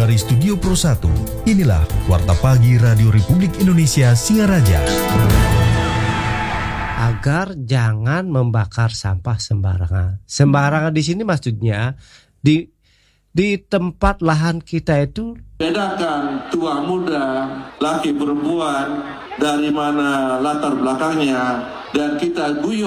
dari Studio Pro 1, inilah Warta Pagi Radio Republik Indonesia Singaraja. Agar jangan membakar sampah sembarangan. Sembarangan di sini maksudnya di tempat lahan kita itu. Bedakan tua muda, laki perempuan, dari mana latar belakangnya, dan kita guyur